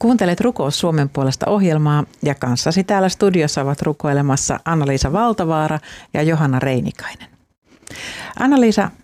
Kuuntelet Rukous Suomen puolesta -ohjelmaa ja kanssasi täällä studiossa ovat rukoilemassa Anna-Liisa Valtavaara ja Johanna Reinikainen. Anna-Liisa,